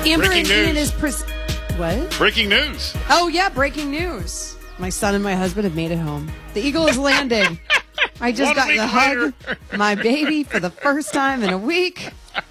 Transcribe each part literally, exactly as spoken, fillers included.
Amber Breaking and Ian news. is pres- what? Breaking news. Oh yeah, breaking news. My son and my husband have made it home. The Eagle has landed. I just One got week to hug later. my baby for the first time in a week.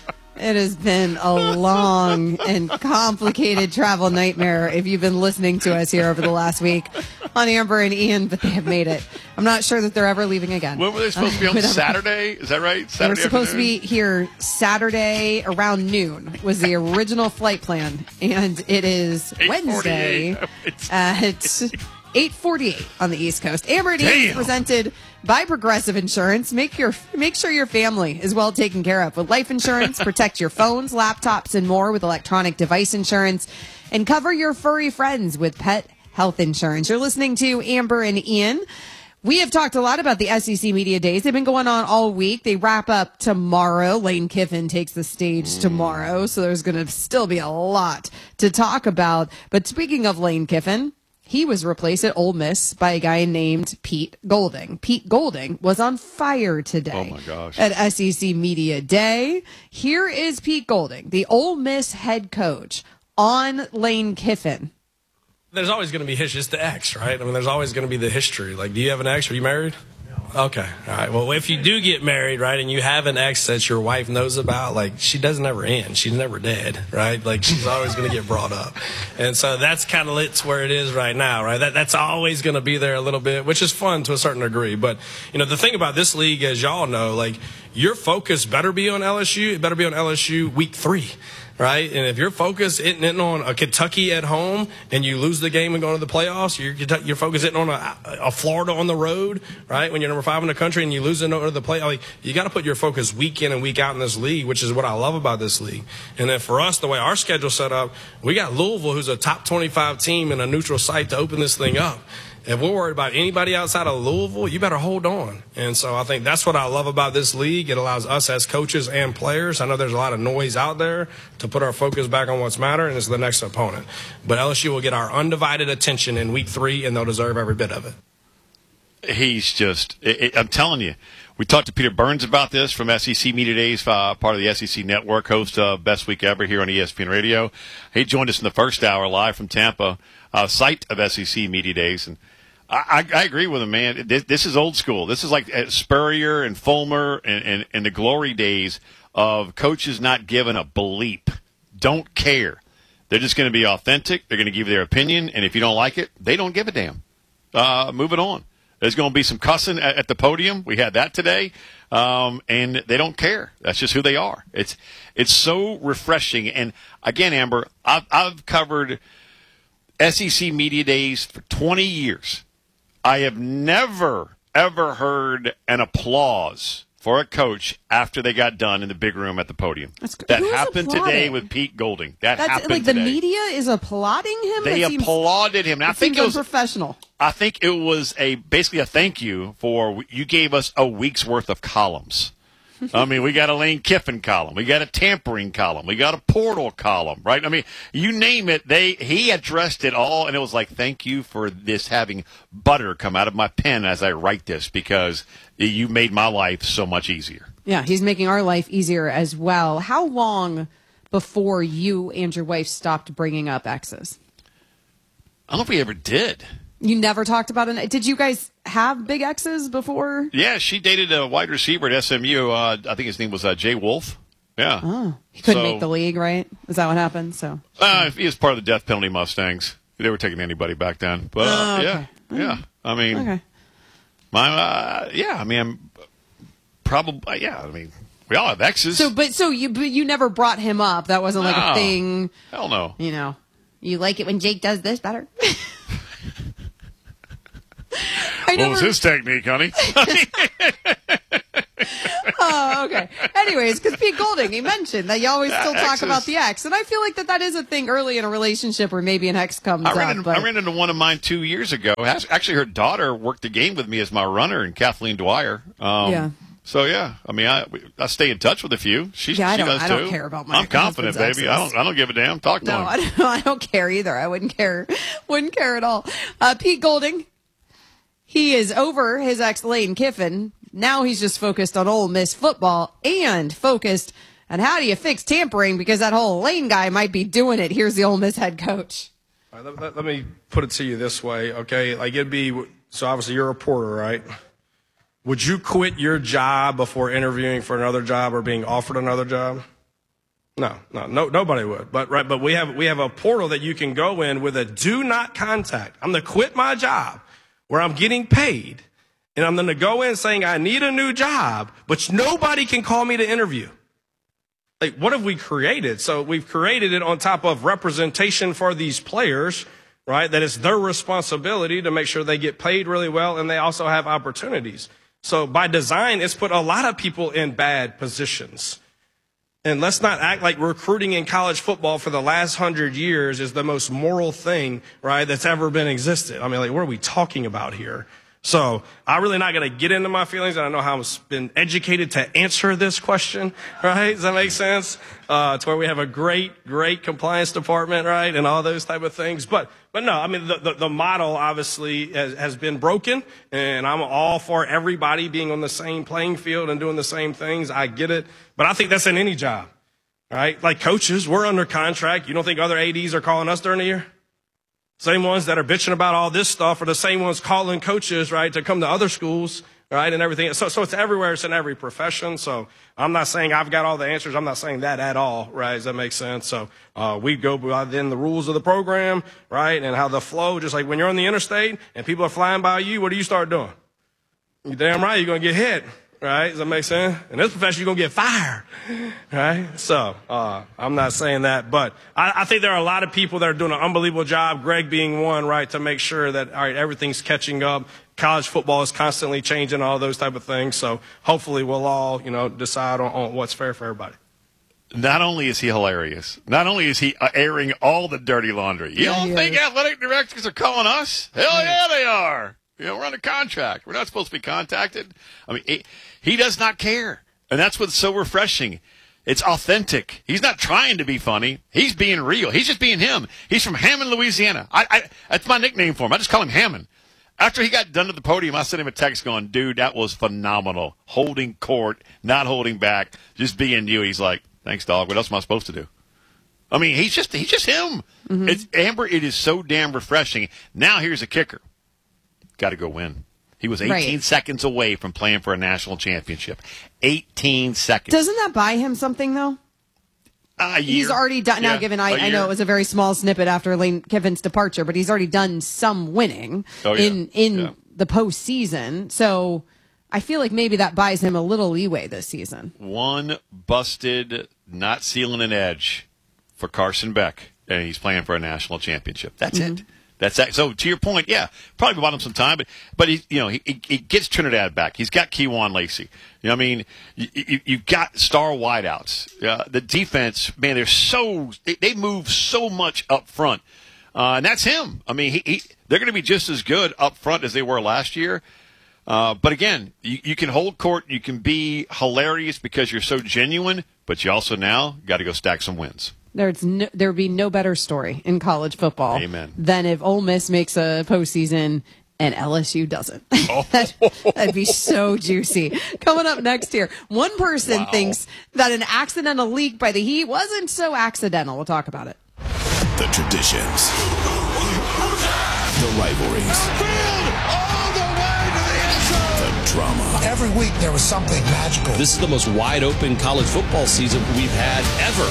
It has been a long and complicated travel nightmare if you've been listening to us here over the last week on Amber and Ian, but they have made it. I'm not sure that they're ever leaving again. When were they supposed to be on Whatever. Saturday? Is that right? They were Saturday supposed afternoon? to be here Saturday around noon was the original flight plan, and it is Wednesday It's- at eight forty-eight on the East Coast. Amber and Ian is Damn. presented by Progressive Insurance. Make your make sure your family is well taken care of with life insurance. Protect your phones, laptops, and more with electronic device insurance, and cover your furry friends with pet health insurance. You're listening to Amber and Ian. We have talked a lot about the S E C Media Days. They've been going on all week. They wrap up tomorrow. Lane Kiffin takes the stage tomorrow, so there's going to still be a lot to talk about. But speaking of Lane Kiffin, he was replaced at Ole Miss by a guy named Pete Golding. Pete Golding was on fire today. Oh, my gosh. At S E C Media Day. Here is Pete Golding, the Ole Miss head coach, on Lane Kiffin. There's always going to be history. It's the ex, right? I mean, there's always going to be the history. Like, do you have an ex? Are you married? No. Okay. All right. Well, if you do get married, right, and you have an ex that your wife knows about, like, she doesn't ever end. She's never dead, right? Like, she's always going to get brought up. And so that's kind of it's where it is right now, right? That That's always going to be there a little bit, which is fun to a certain degree. But, you know, the thing about this league, as y'all know, like, your focus better be on L S U. It better be on L S U week three. Right? And if your focus isn't isn't on a Kentucky at home and you lose the game and go to the playoffs, your your focus isn't on a, a Florida on the road, right? When you're number five in the country and you lose it to the play, like, you got to put your focus week in and week out in this league, which is what I love about this league. And then for us, the way our schedule's set up, we got Louisville, who's a top twenty-five team in a neutral site to open this thing up. If we're worried about anybody outside of Louisville, you better hold on. And so I think that's what I love about this league. It allows us as coaches and players. I know there's a lot of noise out there to put our focus back on what's matter, and it's the next opponent. But L S U will get our undivided attention in week three, and they'll deserve every bit of it. He's just, it, it, I'm telling you, we talked to Peter Burns about this from S E C Media Days, uh, part of the S E C Network, host of Best Week Ever here on E S P N Radio. He joined us in the first hour live from Tampa, uh, site of S E C Media Days. And I, I agree with him, man. This, this is old school. This is like Spurrier and Fulmer and, and, and the glory days of coaches not giving a bleep, don't care. They're just going to be authentic. They're going to give their opinion, and if you don't like it, they don't give a damn. Uh, moving on. There's going to be some cussing at, at the podium. We had that today, um, and they don't care. That's just who they are. It's it's so refreshing. And again, Amber, I've, I've covered S E C Media Days for twenty years. I have never, ever heard an applause for a coach after they got done in the big room at the podium. That's good. That Who's happened applauding? today with Pete Golding. That That's happened like today. the media is applauding him. They That seems- applauded him. And I It think seems it was. unprofessional. I think it was a basically a thank you for you gave us a week's worth of columns. I mean, we got a Lane Kiffin column, we got a tampering column, we got a portal column, right? I mean, you name it, they he addressed it all, and it was like, thank you for this having butter come out of my pen as I write this, because you made my life so much easier. Yeah, he's making our life easier as well. How long before you and your wife stopped bringing up exes? I don't know if we ever did. You never talked about it. Did you guys have big exes before? Yeah, she dated a wide receiver at S M U. Uh, I think his name was uh, Jay Wolf. Yeah. Oh, he couldn't So- make the league, right? Is that what happened? So Uh, he was part of the death penalty Mustangs. They were taking anybody back then. But uh, Oh, okay. yeah, yeah. I mean, okay. my uh, yeah. I mean, I'm probably yeah. I mean, we all have exes. So, but so you, but you never brought him up. That wasn't like No. a thing. Hell no. You know, you like it when Jake does this better. I What never, was his technique, honey? Oh, okay. Anyways, because Pete Golding, he mentioned that you always still Yeah, talk exes. about the ex, and I feel like that that is a thing early in a relationship where maybe an ex comes I ran, up. into, But I ran into one of mine two years ago. Actually, her daughter worked the game with me as my runner, and Kathleen Dwyer. Um, Yeah. So yeah, I mean, I I stay in touch with a few. She, Yeah, I she don't- does I too. don't care about my I'm confident, husband's baby. I exes. don't. I don't give a damn. Talk to no, him. I don't, I don't care either. I wouldn't care. Wouldn't care at all. Uh, Pete Golding, he is over his ex Lane Kiffin. Now he's just focused on Ole Miss football and focused And how do you fix tampering? Because that whole Lane guy might be doing it. Here's the Ole Miss head coach. All right, let, let, let me put it to you this way, okay? Like it'd be, so obviously you're a reporter, right? Would you quit your job before interviewing for another job or being offered another job? No, no, no, nobody would. But right, but we have we have a portal that you can go in with a do not contact. I'm going to quit my job where I'm getting paid, and I'm going to go in saying I need a new job, but nobody can call me to interview. Like, what have we created? So we've created it on top of representation for these players, right? That it's their responsibility to make sure they get paid really well, and they also have opportunities. So by design, it's put a lot of people in bad positions. And let's not act like recruiting in college football for the last hundred years is the most moral thing, right, that's ever been existed. I mean, like, what are we talking about here? So I'm really not going to get into my feelings. And I know how I've been educated to answer this question, right? Does that make sense? Uh, to where we have a great, great compliance department, right? And all those type of things. But, but no, I mean, the, the, the model obviously has, has been broken, and I'm all for everybody being on the same playing field and doing the same things. I get it. But I think that's in any job, right? Like coaches, we're under contract. You don't think other A Ds are calling us during the year? Same ones that are bitching about all this stuff are the same ones calling coaches, right, to come to other schools, right, and everything. So, so it's everywhere. It's in every profession. So I'm not saying I've got all the answers. I'm not saying that at all, right? Does that make sense? So uh, we go within the rules of the program, right, and how the flow, just like when you're on the interstate and people are flying by you, what do you start doing? You're damn right you're going to get hit. Right? Does that make sense? In this profession, you're going to get fired. Right? So, uh, I'm not saying that, but I, I think there are a lot of people that are doing an unbelievable job, Greg being one, right, to make sure that, all right, everything's catching up. College football is constantly changing, all those type of things. So, hopefully, we'll all, you know, decide on, on what's fair for everybody. Not only is he hilarious, not only is he airing all the dirty laundry. You Yeah, don't he think is. athletic directors are calling us? Hell yeah, they are. You know, we're under contract. We're not supposed to be contacted. I mean, it, he does not care. And that's what's so refreshing. It's authentic. He's not trying to be funny. He's being real. He's just being him. He's from Hammond, Louisiana. I, I, that's my nickname for him. I just call him Hammond. After he got done at the podium, I sent him a text going, dude, that was phenomenal. Holding court, not holding back, just being you. He's like, thanks, dog. What else am I supposed to do? I mean, he's just he's just him. Mm-hmm. It's, Amber, it is so damn refreshing. Now here's a kicker. Got to go win. He was eighteen Right. seconds away from playing for a national championship. eighteen seconds. Doesn't that buy him something, though? A He's year. already done. Now, Yeah, given I, a I year. know it was a very small snippet after Lane Kiffin's departure, but he's already done some winning Oh, yeah. in in Yeah. the postseason. So I feel like maybe that buys him a little leeway this season. One busted, not sealing an edge for Carson Beck, and he's playing for a national championship. That's Mm-hmm. it. That's that. So to your point, yeah, probably bought him some time, but but he, you know, he, he, he gets Trinidad back. He's got Keywan Lacey. You know, what I mean, you, you, you've got star wideouts. Uh, the defense, man, they're so they, they move so much up front, uh, and that's him. I mean, he, he they're going to be just as good up front as they were last year. Uh, but again, you, you can hold court, you can be hilarious because you're so genuine, but you also now got to go stack some wins. There's no, there would be no better story in college football Amen. than if Ole Miss makes a postseason and L S U doesn't. Oh. that, that'd be so juicy. Coming up next here, one person Wow. thinks that an accidental leak by the Heat wasn't so accidental. We'll talk about it. The traditions, the rivalries, the drama. Every week there was something magical. This is the most wide open college football season we've had ever.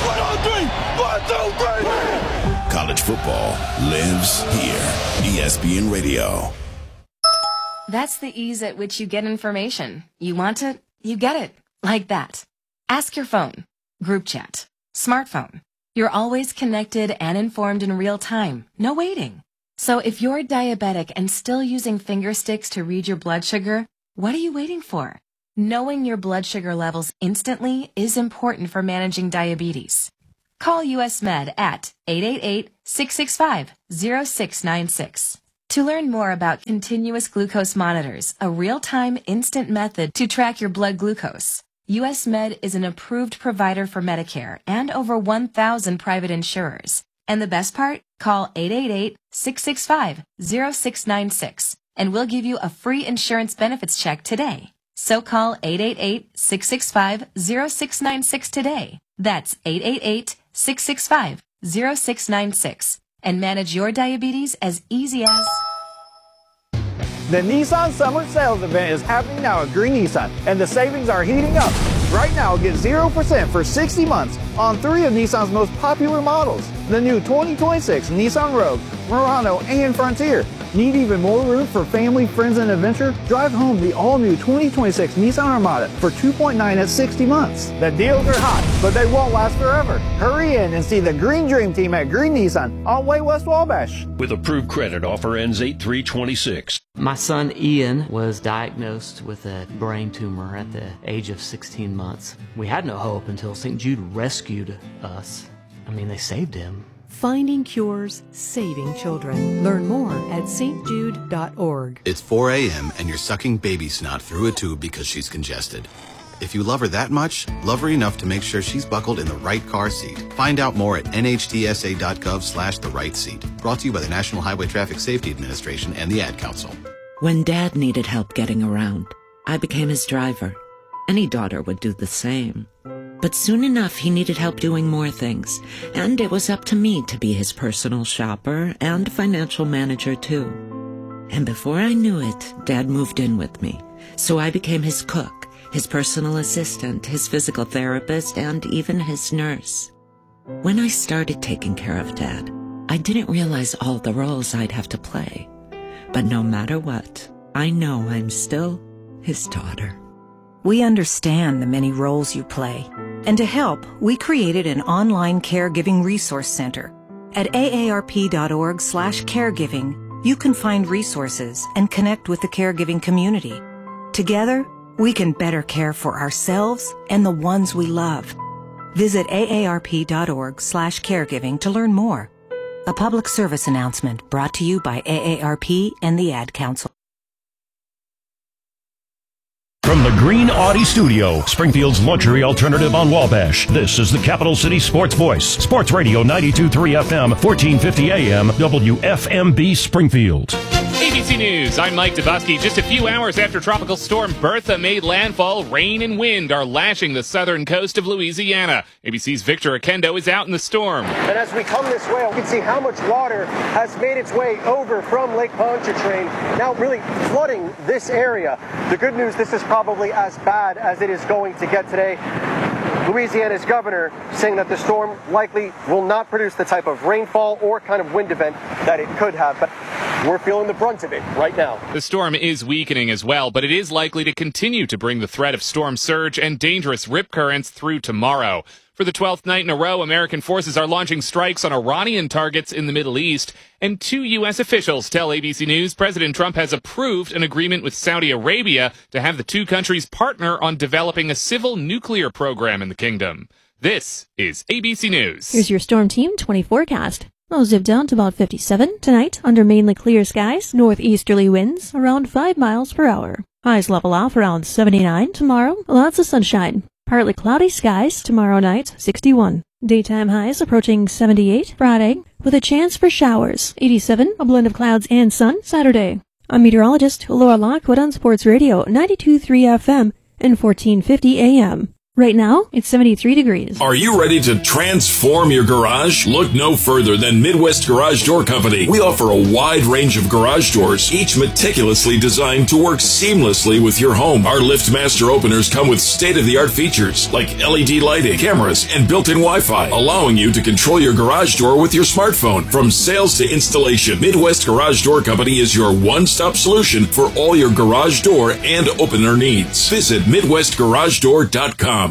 College football lives here. E S P N Radio. That's the ease at which you get information. You want it, you get it. Like that. Ask your phone. Group chat. Smartphone. You're always connected and informed in real time. No waiting. So if you're diabetic and still using finger sticks to read your blood sugar, what are you waiting for? Knowing your blood sugar levels instantly is important for managing diabetes. Call U S Med at eight eight eight, six six five, zero six nine six. To learn more about continuous glucose monitors, a real-time instant method to track your blood glucose, U S Med is an approved provider for Medicare and over one thousand private insurers. And the best part? Call eight eight eight, six six five, zero six nine six and we'll give you a free insurance benefits check today. So call eight eight eight, six six five, zero six nine six today That's eight eight eight, six six five, zero six nine six. And manage your diabetes as easy as... The Nissan Summer Sales Event is happening now at Green Nissan, and the savings are heating up. Right now, get zero percent for sixty months on three of Nissan's most popular models. The new twenty twenty-six Nissan Rogue, Murano, and Frontier. Need even more room for family, friends, and adventure? Drive home the all-new twenty twenty-six Nissan Armada for two point nine at sixty months. The deals are hot, but they won't last forever. Hurry in and see the Green Dream Team at Green Nissan on Way West Wabash. With approved credit, offer ends eight three twenty-six. My son Ian was diagnosed with a brain tumor at the age of sixteen months. We had no hope until Saint Jude rescued us. I mean, they saved him. Finding cures, saving children. Learn more at s t jude dot org. It's four a.m. and you're sucking baby snot through a tube because she's congested. If you love her that much, love her enough to make sure she's buckled in the right car seat. Find out more at n h t s a dot gov slash the right seat. Brought to you by the National Highway Traffic Safety Administration and the Ad Council. When Dad needed help getting around, I became his driver. Any daughter would do the same. But soon enough, he needed help doing more things, and it was up to me to be his personal shopper and financial manager, too. And before I knew it, Dad moved in with me, so I became his cook, his personal assistant, his physical therapist, and even his nurse. When I started taking care of Dad, I didn't realize all the roles I'd have to play. But no matter what, I know I'm still his daughter. We understand the many roles you play. And to help, we created an online caregiving resource center. At a a r p dot org slash caregiving, you can find resources and connect with the caregiving community. Together, we can better care for ourselves and the ones we love. Visit a a r p dot org slash caregiving to learn more. A public service announcement brought to you by A A R P and the Ad Council. From the Green Audi Studio, Springfield's luxury alternative on Wabash, this is the Capital City Sports Voice. Sports Radio ninety-two point three F M, fourteen fifty A M, W F M B Springfield. A B C News, I'm Mike Dubusky. Just a few hours after Tropical Storm Bertha made landfall, rain and wind are lashing the southern coast of Louisiana. A B C's Victor Akendo is out in the storm. And as we come this way, we can see how much water has made its way over from Lake Pontchartrain, now really flooding this area. The good news, this is probably as bad as it is going to get today. Louisiana's governor saying that the storm likely will not produce the type of rainfall or kind of wind event that it could have. But we're feeling the brunt of it right now. The storm is weakening as well, but it is likely to continue to bring the threat of storm surge and dangerous rip currents through tomorrow. For the twelfth night in a row, American forces are launching strikes on Iranian targets in the Middle East, and two U S officials tell A B C News President Trump has approved an agreement with Saudi Arabia to have the two countries partner on developing a civil nuclear program in the kingdom. This is A B C News. Here's your Storm Team twenty forecast. Lows dip down to about fifty-seven tonight under mainly clear skies, northeasterly winds around five miles per hour. Highs level off around seventy-nine tomorrow, lots of sunshine. Partly cloudy skies tomorrow night, sixty-one. Daytime highs approaching seventy-eight Friday, with a chance for showers, eighty-seven, a blend of clouds and sun Saturday. I'm meteorologist Laura Lockwood on Sports Radio ninety-two point three F M and fourteen fifty A M. Right now, it's seventy-three degrees. Are you ready to transform your garage? Look no further than Midwest Garage Door Company. We offer a wide range of garage doors, each meticulously designed to work seamlessly with your home. Our LiftMaster openers come with state-of-the-art features like L E D lighting, cameras, and built-in Wi-Fi, allowing you to control your garage door with your smartphone. From sales to installation, Midwest Garage Door Company is your one-stop solution for all your garage door and opener needs. Visit midwest garage door dot com.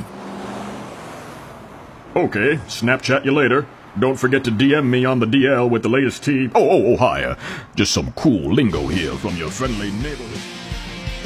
Okay, Snapchat you later. Don't forget to D M me on the D L with the latest tea. Oh, oh, oh, hi. Uh, just some cool lingo here from your friendly neighborhood.